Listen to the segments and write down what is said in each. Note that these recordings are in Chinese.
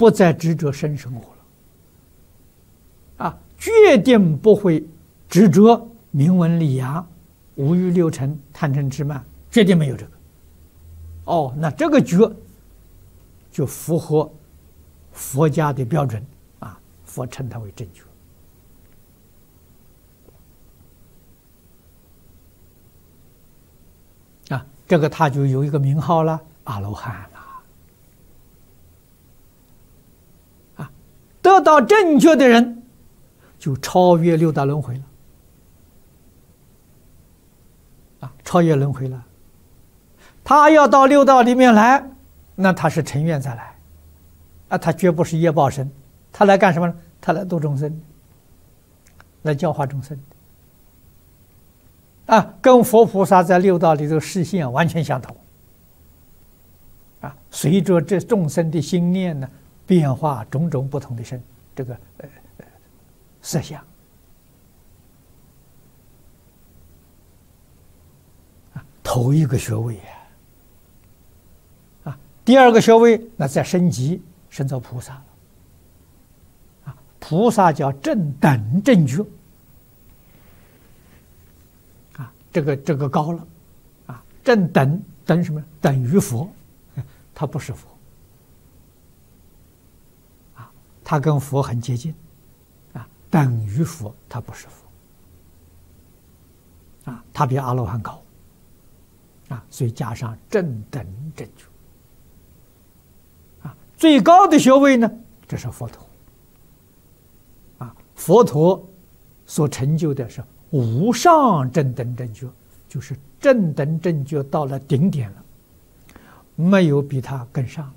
不再执着生生活了，决定不会执着名闻利养、五欲六尘、贪嗔痴慢，决定没有这个。那这个觉就符合佛家的标准佛称它为正觉。这个他就有一个名号了，阿罗汉了。得到正觉的人，就超越六道轮回了。超越轮回了。他要到六道里面来，那他是成愿再来。他绝不是业报身，他来干什么呢？他来度众生，来教化众生。跟佛菩萨在六道里头示现完全相同。随着这众生的心念呢，变化种种不同的色相。头一个学位第二个学位那再升级，升到菩萨了。菩萨叫正等正觉。这个高了，正等什么？等于佛，他不是佛，他跟佛很接近，等于佛，他不是佛，他比阿罗汉高，所以加上正等正觉，最高的学位呢，这是佛陀，佛陀所成就的是无上正等正觉，就是正等正觉到了顶点了，没有比他更上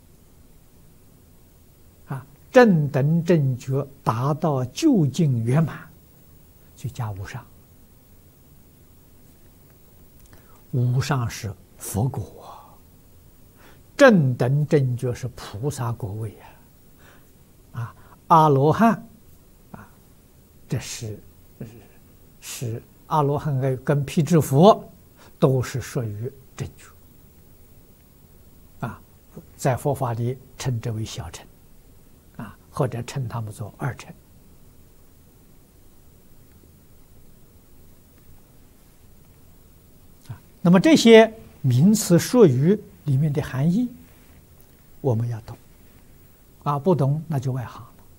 了。正等正觉达到究竟圆满，就加无上。无上是佛果，正等正觉是菩萨果位阿罗汉这是阿罗汉跟辟支佛都是属于正觉在佛法里称之为小乘或者称他们做二乘。那么这些名词术语里面的含义，我们要懂不懂那就外行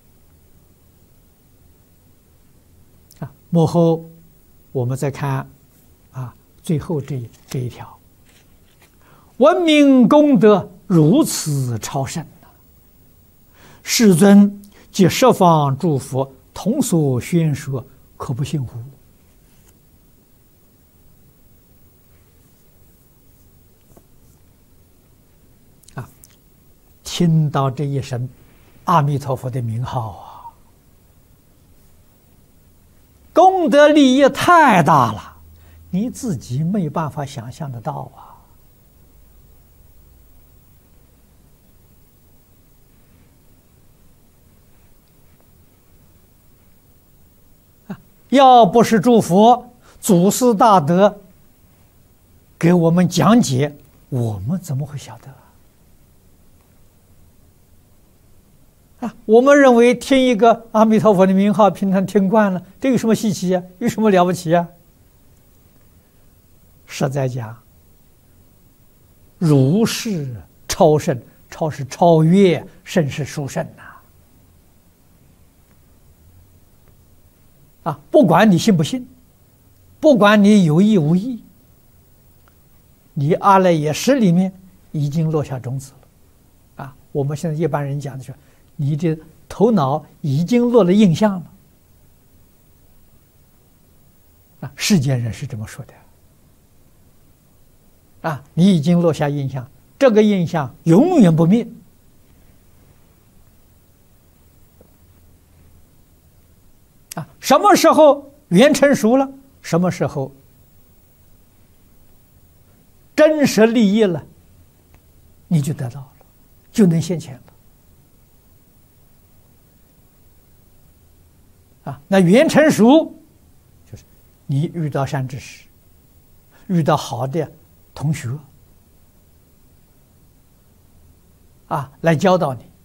了幕后我们再看最后这一条，闻名功德如此超甚世尊及十方诸佛同所宣说，可不信乎？听到这一声阿弥陀佛的名号功德利益太大了，你自己没办法想象得到要不是诸佛祖师大德给我们讲解，我们怎么会晓得我们认为听一个阿弥陀佛的名号，平常听惯了，这有什么稀奇有什么了不起实在讲，如是超胜，超是超越，胜是殊胜不管你信不信，不管你有意无意，你阿赖耶识里面已经落下种子了我们现在一般人讲的是，你的头脑已经落了印象了世间人是这么说的你已经落下印象，这个印象永远不灭什么时候缘成熟了，什么时候真实利益了，你就得到了，就能现前了那缘成熟就是你遇到善知识，遇到好的同学来教导你，